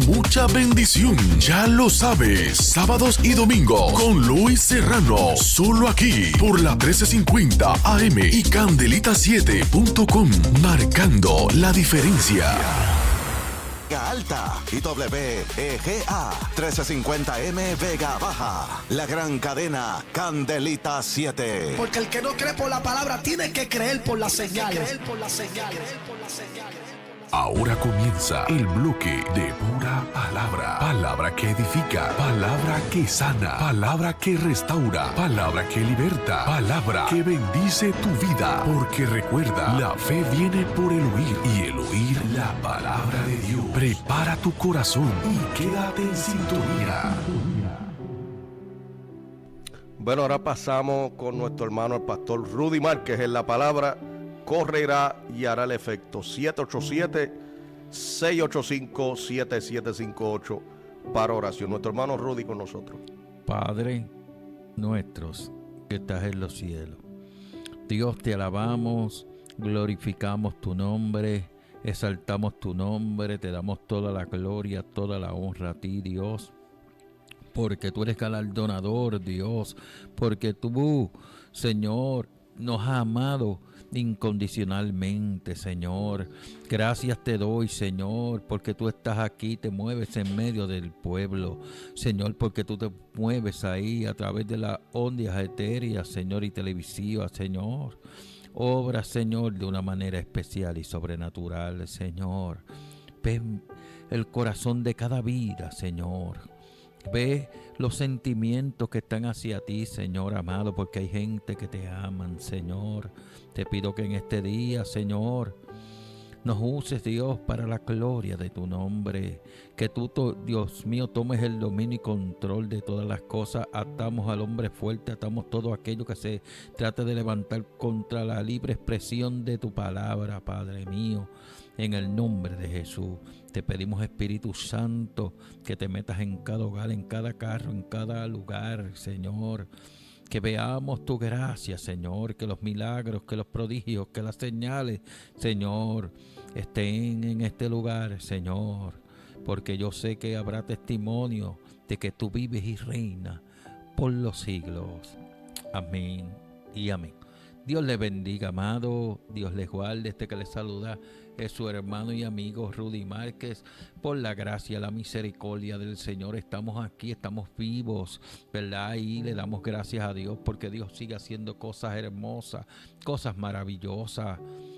mucha bendición. Ya lo sabes, sábados y domingos con Luis Serrano, solo aquí por la 1350 AM y Candelita7.com, marcando la diferencia. Vega Alta y WEGA 1350M Vega Baja. La gran cadena Candelita 7. Porque el que no cree por la palabra tiene que creer por las señales. Ahora comienza el bloque de pura palabra. Palabra que edifica, palabra que sana, palabra que restaura, palabra que liberta, palabra que bendice tu vida. Porque recuerda, la fe viene por el oír y el oír la palabra de Dios. Prepara tu corazón y quédate en sintonía. Bueno, ahora pasamos con nuestro hermano el pastor Rudy Márquez en la palabra. Correrá y hará el efecto. 787-685-7758 para oración. Nuestro hermano Rudy con nosotros. Padre nuestros que estás en los cielos, Dios, te alabamos, glorificamos tu nombre, exaltamos tu nombre, te damos toda la gloria, toda la honra a ti, Dios, porque tú eres galardonador, Dios, porque tú, Señor, nos has amado incondicionalmente, Señor. Gracias te doy, Señor, porque tú estás aquí, te mueves en medio del pueblo, Señor, porque tú te mueves ahí a través de las ondas etéreas, Señor, y televisivas, Señor. Obra, Señor, de una manera especial y sobrenatural, Señor. Ven el corazón de cada vida, Señor. Ve los sentimientos que están hacia ti, Señor amado, porque hay gente que te aman, Señor. Te pido que en este día, Señor, nos uses, Dios, para la gloria de tu nombre. Que tú, Dios mío, tomes el dominio y control de todas las cosas. Atamos al hombre fuerte, atamos todo aquello que se trate de levantar contra la libre expresión de tu palabra, Padre mío. En el nombre de Jesús, te pedimos, Espíritu Santo, que te metas en cada hogar, en cada carro, en cada lugar, Señor. Que veamos tu gracia, Señor, que los milagros, que los prodigios, que las señales, Señor, estén en este lugar, Señor. Porque yo sé que habrá testimonio de que tú vives y reinas por los siglos. Amén y amén. Dios les bendiga, amado. Dios les guarde. Este que les saluda es su hermano y amigo Rudy Márquez. Por la gracia, la misericordia del Señor estamos aquí, estamos vivos, ¿verdad? Y le damos gracias a Dios porque Dios sigue haciendo cosas hermosas, cosas maravillosas.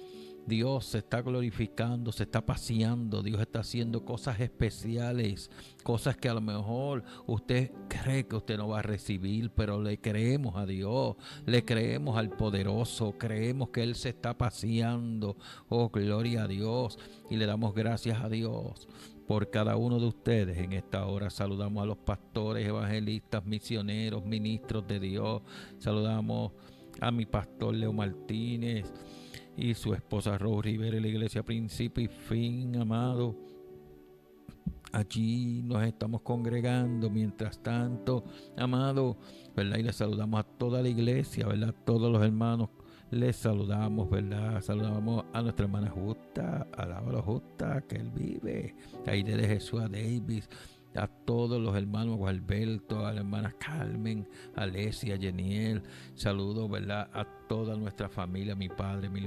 Dios se está glorificando, se está paseando, Dios está haciendo cosas especiales, cosas que a lo mejor usted cree que usted no va a recibir, pero le creemos a Dios, le creemos al poderoso, creemos que Él se está paseando. Oh, gloria a Dios, y le damos gracias a Dios por cada uno de ustedes. En esta hora saludamos a los pastores, evangelistas, misioneros, ministros de Dios. Saludamos a mi pastor Leo Martínez y su esposa Rose Rivera en la iglesia Principio y Fin, amado. Allí nos estamos congregando mientras tanto, amado, ¿verdad? Y les saludamos a toda la iglesia, ¿verdad? Todos los hermanos les saludamos, ¿verdad? Saludamos a nuestra hermana Justa, alábalo Justa, que Él vive. Ahí desde Jesús a Davis, a todos los hermanos, a Alberto, a la hermana Carmen, a Alesia, a Jeniel. Saludos, ¿verdad? A toda nuestra familia, mi padre, mi